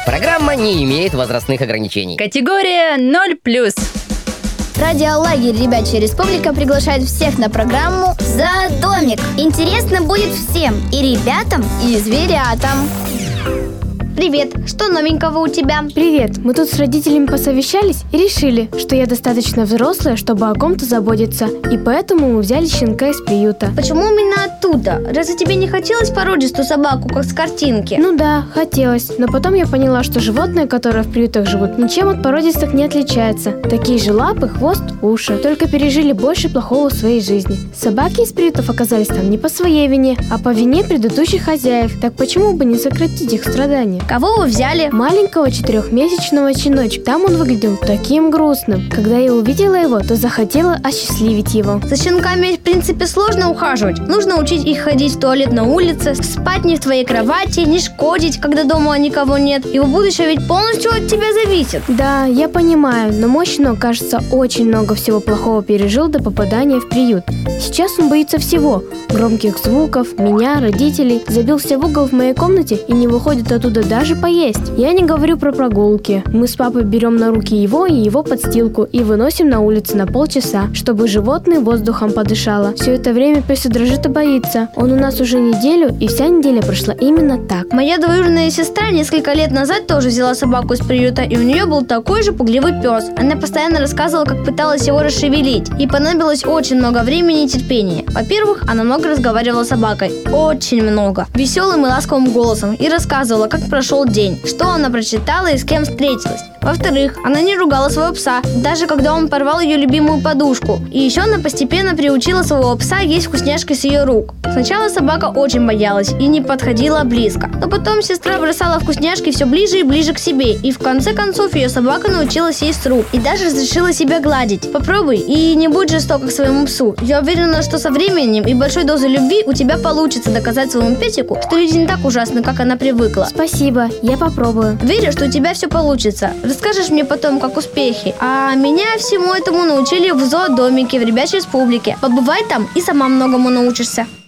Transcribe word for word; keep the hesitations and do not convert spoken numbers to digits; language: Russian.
Программа не имеет возрастных ограничений. Категория ноль плюс. Радиолагерь «Ребячья республика» приглашает всех на программу «За домик». Интересно будет всем, и ребятам, и зверятам. Привет, что новенького у тебя? Привет, мы тут с родителями посовещались и решили, что я достаточно взрослая, чтобы о ком-то заботиться, и поэтому мы взяли щенка из приюта. Почему именно оттуда? Разве тебе не хотелось породистую собаку, как с картинки? Ну да, хотелось, но потом я поняла, что животные, которые в приютах живут, ничем от породистых не отличаются. Такие же лапы, хвост, уши, только пережили больше плохого в своей жизни. Собаки из приютов оказались там не по своей вине, а по вине предыдущих хозяев. Так почему бы не сократить их страдания? Кого вы взяли? Маленького четырехмесячного щеночка. Там он выглядел таким грустным. Когда я увидела его, то захотела осчастливить его. За щенками, в принципе, сложно ухаживать. Нужно учить их ходить в туалет на улице, спать не в твоей кровати, не шкодить, когда дома никого нет. Его будущее ведь полностью от тебя зависит. Да, я понимаю, но мой щенок, кажется, очень много всего плохого пережил до попадания в приют. Сейчас он боится всего. Громких звуков, меня, родителей. Забился в угол в моей комнате и не выходит оттуда даже поесть. Я не говорю про прогулки. Мы с папой берем на руки его и его подстилку и выносим на улицу на полчаса, чтобы животное воздухом подышало. Все это время пес дрожит и боится. Он у нас уже неделю, и вся неделя прошла именно так. Моя двоюродная сестра несколько лет назад тоже взяла собаку из приюта, и у нее был такой же пугливый пес. Она постоянно рассказывала, как пыталась его расшевелить. Ей понадобилось очень много времени и терпения. Во-первых, она много разговаривала с собакой. Очень много. Веселым и ласковым голосом. И рассказывала, как прошел день, что она прочитала и с кем встретилась. Во-вторых, она не ругала своего пса, даже когда он порвал ее любимую подушку. И еще она постепенно приучила своего пса есть вкусняшки с ее рук. Сначала собака очень боялась и не подходила близко. Но потом сестра бросала вкусняшки все ближе и ближе к себе. И в конце концов ее собака научилась есть с рук. И даже разрешила себя гладить. Попробуй и не будь жесток к своему псу. Я уверена, что со временем и большой дозой любви у тебя получится доказать своему песику, что люди не так ужасны, как она привыкла. Спасибо, я попробую. Верю, что у тебя все получится. Расскажешь мне потом, как успехи. А меня всему этому научили в зоодомике в Ребячьей республике. Побывай там и сама многому научишься.